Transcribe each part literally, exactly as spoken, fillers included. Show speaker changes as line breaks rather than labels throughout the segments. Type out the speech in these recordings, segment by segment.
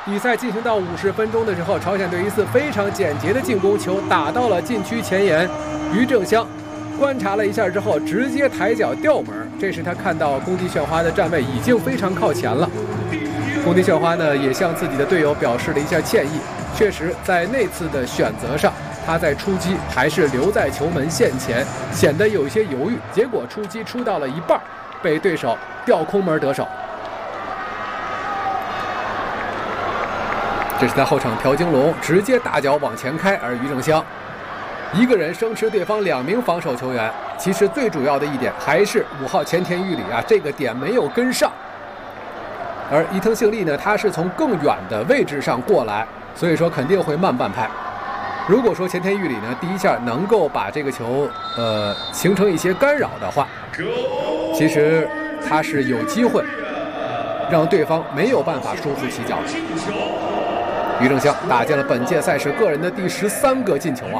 比赛进行到五十分钟的时候，朝鲜队一次非常简洁的进攻，球打到了禁区前沿，于正湘观察了一下之后，直接抬脚吊门。这时他看到宫地炫花的站位已经非常靠前了。宫地炫花呢，也向自己的队友表示了一下歉意。确实，在那次的选择上，他在出击还是留在球门线前，显得有一些犹豫。结果出击出到了一半，被对手吊空门得手。这是在后场朴京龙直接大脚往前开，而于正湘一个人生吃对方两名防守球员。其实最主要的一点还是五号前田裕理啊，这个点没有跟上。而伊藤幸利呢，他是从更远的位置上过来，所以说肯定会慢半拍。如果说前田裕理呢第一下能够把这个球呃形成一些干扰的话，其实他是有机会让对方没有办法收复起脚。于正湘打进了本届赛事个人的第十三个进球啊！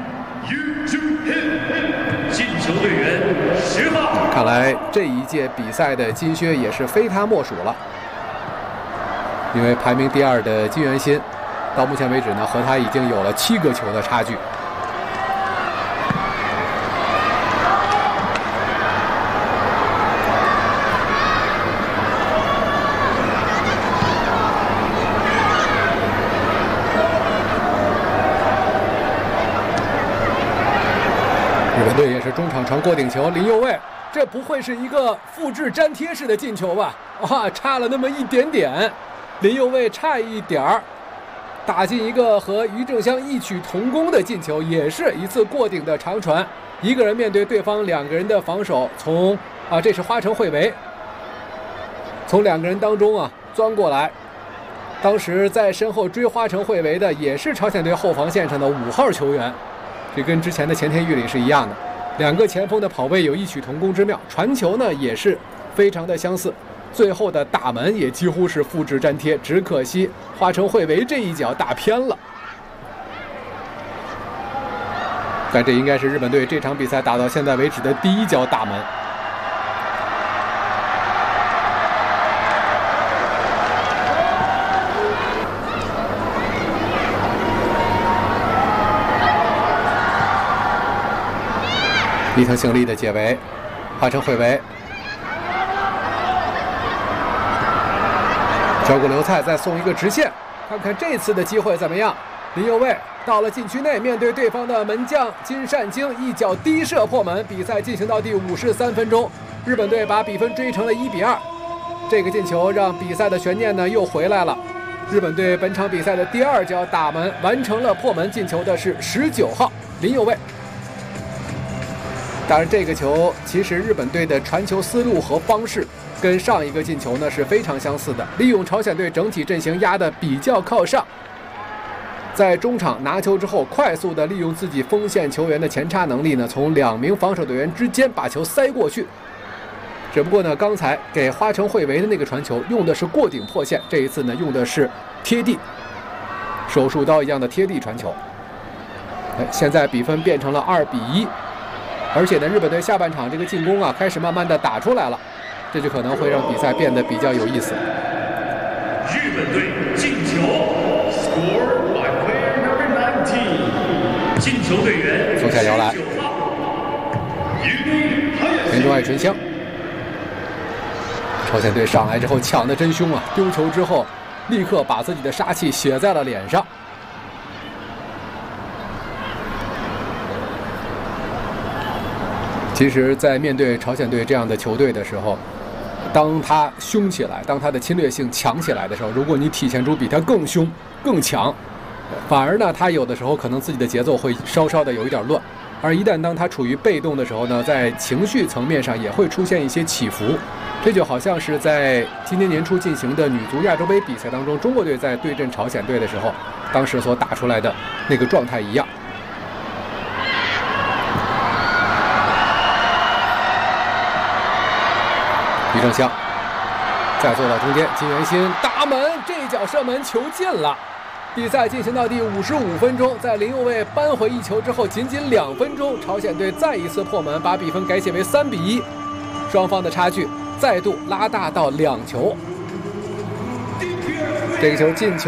进球队员十号。
看来这一届比赛的金靴也是非他莫属了，因为排名第二的金元新，到目前为止呢，和他已经有了七个球的差距。日本队也是中场传过顶球，林右卫，这不会是一个复制粘贴式的进球吧？哇，差了那么一点点，林右卫差一点儿打进一个和于正湘异曲同工的进球，也是一次过顶的长传，一个人面对对方两个人的防守，从啊这是花城惠维，从两个人当中啊钻过来。当时在身后追花城惠维的也是朝鲜队后防线上的五号球员。这跟之前的前田裕理是一样的，两个前锋的跑位有异曲同工之妙，传球呢也是非常的相似，最后的打门也几乎是复制粘贴，只可惜花城惠维这一脚打偏了。但这应该是日本队这场比赛打到现在为止的第一脚打门。伊藤幸利的解围，花城惠维交过刘菜，再送一个直线，看看这次的机会怎么样。林右卫到了禁区内，面对对方的门将金善京，一脚低射破门。比赛进行到第五十三分钟，日本队把比分追成了一比二。这个进球让比赛的悬念呢又回来了。日本队本场比赛的第二脚打门完成了破门进球的是十九号林右卫。当然，这个球其实日本队的传球思路和方式跟上一个进球呢是非常相似的，利用朝鲜队整体阵型压得比较靠上，在中场拿球之后，快速的利用自己锋线球员的前插能力呢，从两名防守队员之间把球塞过去。只不过呢，刚才给花城惠维的那个传球用的是过顶破线，这一次呢用的是贴地，手术刀一样的贴地传球。哎，现在比分变成了二比一。而且呢，日本队下半场这个进攻啊，开始慢慢的打出来了，这就可能会让比赛变得比较有意思。
日本队进球 ，score by player number nineteen， 进球队员
从下摇来，田中爱纯香。朝鲜队上来之后抢得真凶啊！丢球之后，立刻把自己的杀气写在了脸上。其实，在面对朝鲜队这样的球队的时候，当他凶起来，当他的侵略性强起来的时候，如果你体现出比他更凶、更强，反而呢，他有的时候可能自己的节奏会稍稍的有一点乱。而一旦当他处于被动的时候呢，在情绪层面上也会出现一些起伏。这就好像是在今年年初进行的女足亚洲杯比赛当中，中国队在对阵朝鲜队的时候，当时所打出来的那个状态一样。于正湘再做到中间，金元新打门，这一脚射门球进了。比赛进行到第五十五分钟，在林右卫扳回一球之后，仅仅两分钟，朝鲜队再一次破门，把比分改写为三比一，双方的差距再度拉大到两球。这个球进球。